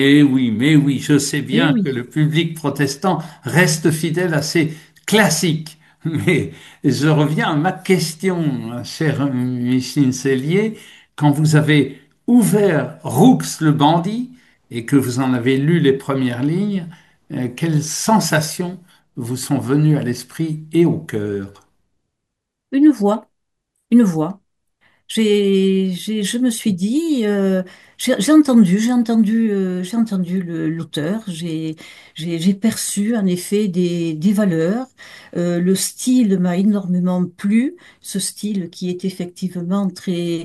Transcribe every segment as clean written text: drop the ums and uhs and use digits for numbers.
oui, mais oui, je sais Eh bien que oui. le public protestant reste fidèle à ses classiques. Mais je reviens à ma question, cher Micheline Sellier. Quand vous avez ouvert Roux le bandit et que vous en avez lu les premières lignes, quelles sensations vous sont venues à l'esprit et au cœur? Une voix, une voix. Je me suis dit, j'ai entendu l'auteur, j'ai perçu en effet des valeurs. Le style m'a énormément plu, ce style qui est effectivement très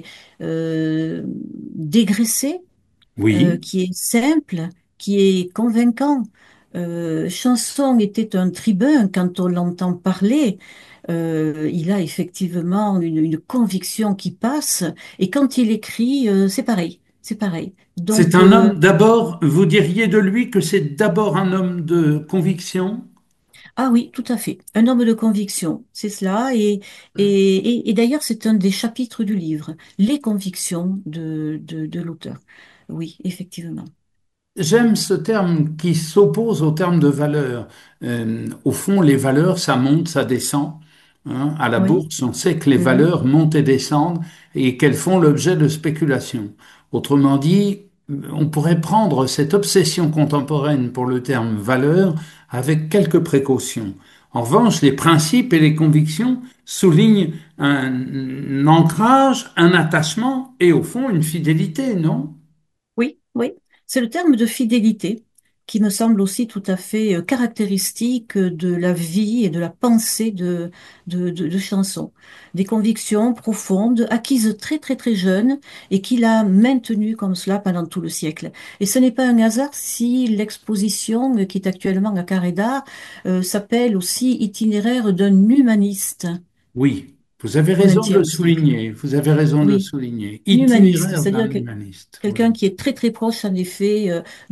dégraissé, Oui, qui est simple, qui est convaincant. Chanson était un tribun quand on l'entend parler. Il a effectivement une conviction qui passe. Et quand il écrit, c'est pareil, c'est pareil. c'est Donc, un homme d'abord, vous diriez de lui que c'est d'abord un homme de conviction? ah oui, tout à fait. Un homme de conviction, c'est cela. Et d'ailleurs, c'est un des chapitres du livre, les convictions de l'auteur. Oui, effectivement. J'aime ce terme qui s'oppose au terme de valeur. Au fond, les valeurs, ça monte, ça descend. Hein. À la Oui. bourse, on sait que les Mhm. valeurs montent et descendent et qu'elles font l'objet de spéculations. Autrement dit, on pourrait prendre cette obsession contemporaine pour le terme valeur avec quelques précautions. En revanche, les principes et les convictions soulignent un ancrage, un attachement et au fond une fidélité, non? Oui, oui. C'est le terme de fidélité qui me semble aussi tout à fait caractéristique de la vie et de la pensée de Chanson. Des convictions profondes, acquises très très très jeune et qu'il a maintenues comme cela pendant tout le siècle. Et ce n'est pas un hasard si l'exposition qui est actuellement à Carré d'Art s'appelle aussi Itinéraire d'un humaniste Oui, vous avez au raison de le XXe siècle. souligner. Vous avez raison de le Oui, souligner. humaniste, Itinéraire c'est-à-dire d'un humaniste. quelqu'un Oui. qui est très très proche en effet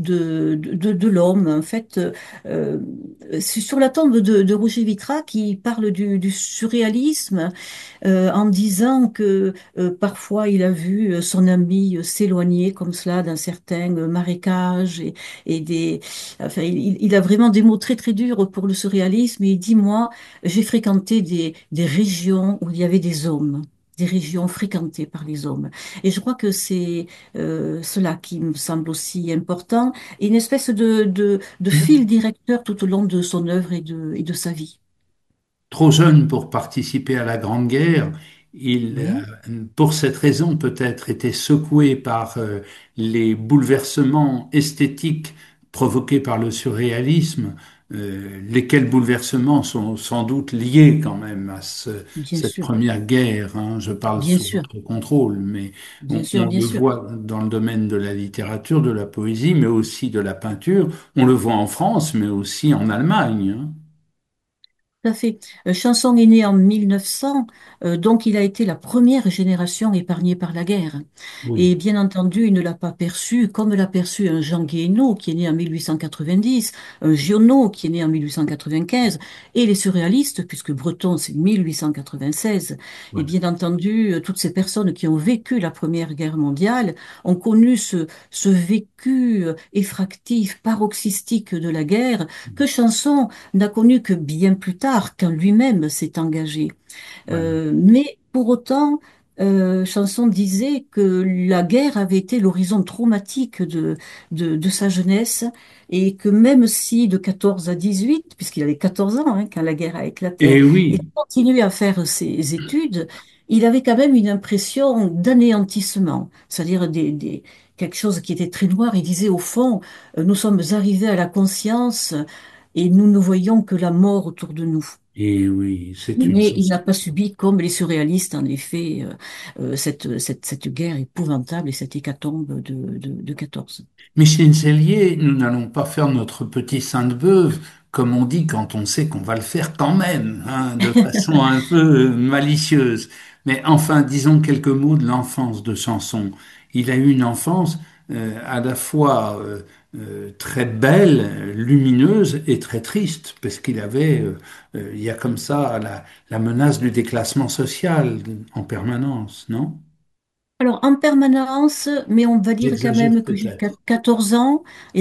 de l'homme. En fait, euh, c'est sur la tombe de Roger Vitrat qui parle du surréalisme en disant que parfois il a vu son ami s'éloigner comme cela d'un certain marécage et enfin, il a vraiment des mots très très durs pour le surréalisme et il dit, moi, j'ai fréquenté des régions où il y avait des hommes. Des régions fréquentées par les hommes. Et je crois que c'est cela qui me semble aussi important, et une espèce de fil directeur tout au long de son œuvre et de sa vie. Trop jeune pour participer à la Grande Guerre, il, Oui, pour cette raison, peut-être était secoué par les bouleversements esthétiques provoqués par le surréalisme, lesquels bouleversements sont sans doute liés quand même à bien cette sûr, première guerre. Hein. Je parle bien sous sûr, votre contrôle, mais bien sûr, on bien le sûr. voit dans le domaine de la littérature, de la poésie, mais aussi de la peinture. On le voit en France, mais aussi en Allemagne. Hein. Tout à fait. Chanson est né en 1900, donc il a été la première génération épargnée par la guerre. Et Oui, bien entendu, il ne l'a pas perçu comme l'a perçu un Jean Guéhenno qui est né en 1890, un Giono qui est né en 1895, et les surréalistes, puisque Breton c'est 1896. Et voilà. bien entendu, toutes ces personnes qui ont vécu la Première Guerre mondiale ont connu ce vécu effractif, paroxystique de la guerre, que Chanson n'a connu que bien plus tard, quand lui-même s'est engagé. Voilà. Mais pour autant, Chanson disait que la guerre avait été l'horizon traumatique de sa jeunesse et que même si de 14 à 18, puisqu'il avait 14 ans hein, quand la guerre a éclaté, Et il oui, continuait à faire ses études, il avait quand même une impression d'anéantissement, c'est-à-dire quelque chose qui était très noir. Il disait au fond, nous sommes arrivés à la conscience et nous ne voyons que la mort autour de nous. et oui, c'est une Mais il chose. n'a pas subi, comme les surréalistes, en effet, cette guerre épouvantable et cette hécatombe de 14. Micheline Sellier, nous n'allons pas faire notre petit Sainte-Beuve, comme on dit quand on sait qu'on va le faire quand même, hein, de façon un peu malicieuse. Mais enfin, disons quelques mots de l'enfance de Sanson. Il a eu une enfance à la fois très belle, lumineuse et très triste, parce qu'il avait, il y a comme ça la menace du déclassement social en permanence, non? Alors, en permanence, mais on va dire quand J'exagère même que jusqu'à peut-être. 14 ans,